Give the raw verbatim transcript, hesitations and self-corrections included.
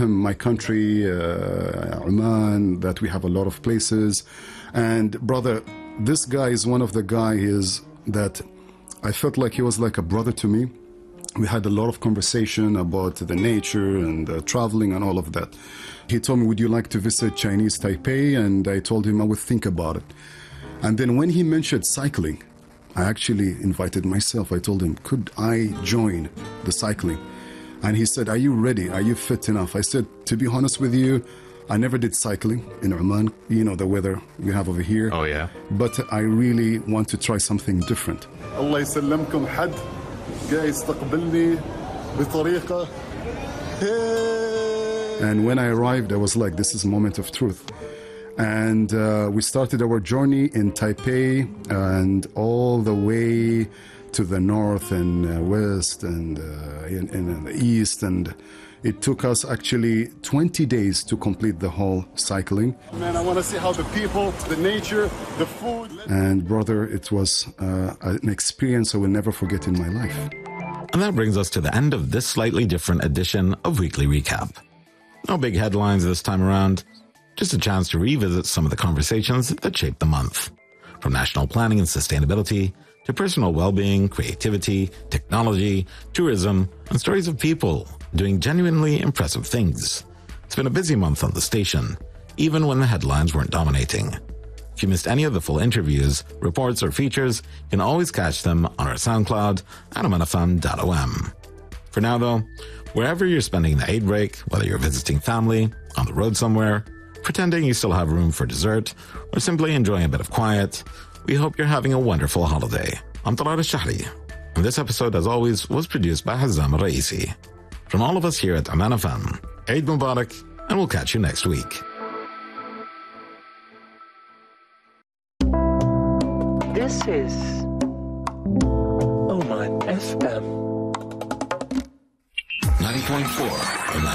him my country, uh, Oman, that we have a lot of places. And brother, this guy is one of the guys that I felt like he was like a brother to me. We had a lot of conversation about the nature and uh, traveling and all of that. He told me, would you like to visit Chinese Taipei? And I told him I would think about it. And then when he mentioned cycling, I actually invited myself. I told him, could I join the cycling? And he said, are you ready? Are you fit enough? I said, to be honest with you, I never did cycling in Oman. You know, the weather we have over here. Oh, yeah. But I really want to try something different. Allah يسلمكم حد جاي يستقبلني بطريقة. And when I arrived, I was like, this is a moment of truth. And uh, we started our journey in Taipei and all the way to the north and uh, west and uh, in, in the east. And it took us actually twenty days to complete the whole cycling. Man, I want to see how the people, the nature, the food. And brother, it was uh, an experience I will never forget in my life. And that brings us to the end of this slightly different edition of Weekly Recap. No big headlines this time around, just a chance to revisit some of the conversations that shaped the month. From national planning and sustainability, to personal well-being, creativity, technology, tourism, and stories of people doing genuinely impressive things. It's been a busy month on the station, even when the headlines weren't dominating. If you missed any of the full interviews, reports, or features, you can always catch them on our SoundCloud at oman f m dot o m. For now, though, wherever you're spending the Eid break, whether you're visiting family, on the road somewhere, pretending you still have room for dessert, or simply enjoying a bit of quiet, we hope you're having a wonderful holiday. I'm Talar al-Shahri, and this episode, as always, was produced by Hazam al-Raisi. From all of us here at Oman F M, Eid Mubarak, and we'll catch you next week. This is Oman F M. ninety point four